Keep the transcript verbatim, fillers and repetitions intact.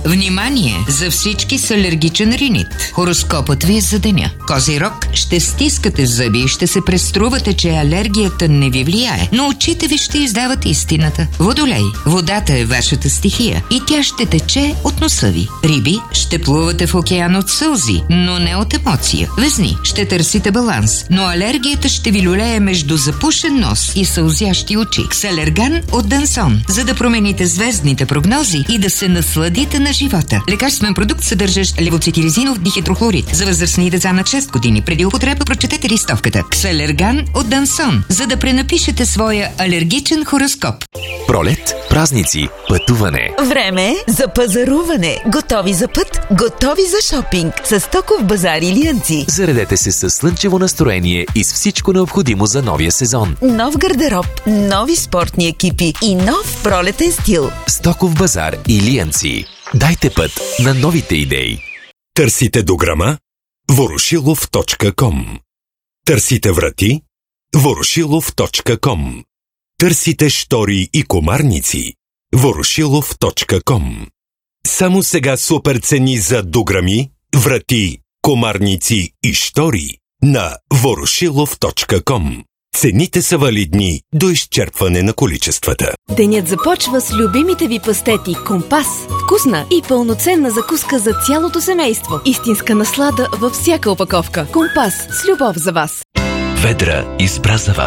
Внимание за всички с алергичен ринит. Хороскопът ви е за деня. Козирог, ще стискате зъби и ще се преструвате, че алергията не ви влияе, но очите ви ще издават истината. Водолей, водата е вашата стихия и тя ще тече от носа ви. Риби, ще плувате в океан от сълзи, но не от емоция. Везни, ще търсите баланс, но алергията ще ви люлее между запушен нос и сълзящи очи. Ксалерган от Дансон, за да промените звездните прогнози и да се насладите на живота. Лекарствен продукт, съдържащ левоцитиризинов дихидрохлорид. За възрастни деца над шест години. Преди употреба прочетете листовката. Ксалерган от Дансон, за да пренапишете своя алергичен хороскоп. Пролет, празници, пътуване. Време за пазаруване. Готови за път, готови за шопинг. С Стоков базар Илиянци. Заредете се с слънчево настроение и с всичко необходимо за новия сезон. Нов гардероб, нови спортни екипи и нов пролетен стил. Стоков базар Илиянци. Дайте път на новите идеи. Търсите дограма? ворошилов точка ком. Търсите врати? ворошилов точка ком. Търсите штори и комарници? ворошилов точка ком. Само сега супер цени за дограми, врати, комарници и штори на ворошилов точка ком. Цените са валидни до изчерпване на количествата. Денят започва с любимите ви пастети Компас. Вкусна и пълноценна закуска за цялото семейство. Истинска наслада във всяка опаковка. Компас, с любов за вас. Ведра избра за вас